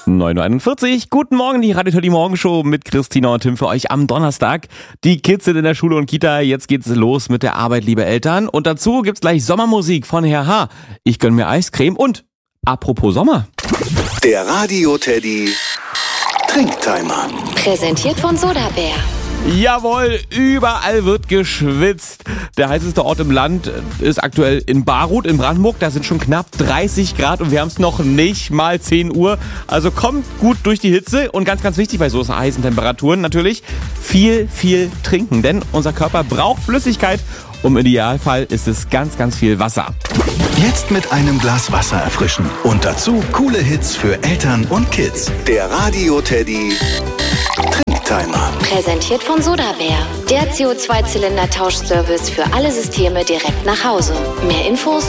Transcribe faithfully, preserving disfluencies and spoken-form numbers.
neun Uhr einundvierzig. Guten Morgen, die Radio Teddy Morgenshow mit Christina und Tim für euch am Donnerstag. Die Kids sind in der Schule und Kita. Jetzt geht's los mit der Arbeit, liebe Eltern. Und dazu gibt's gleich Sommermusik von Herr H. Ich gönn mir Eiscreme und apropos Sommer. Der Radio Teddy Trinktimer. Präsentiert von Sodabär. Jawohl, überall wird geschwitzt. Der heißeste Ort im Land ist aktuell in Barut in Brandenburg. Da sind schon knapp dreißig Grad und wir haben es noch nicht mal zehn Uhr. Also kommt gut durch die Hitze und ganz, ganz wichtig bei so heißen Temperaturen natürlich viel, viel trinken. Denn unser Körper braucht Flüssigkeit. Im Idealfall ist es ganz, ganz viel Wasser. Jetzt mit einem Glas Wasser erfrischen. Und dazu coole Hits für Eltern und Kids. Der Radio Teddy Trinktimer. Präsentiert von Sodabär. Der C O zwei Zylinder Tauschservice für alle Systeme direkt nach Hause. Mehr Infos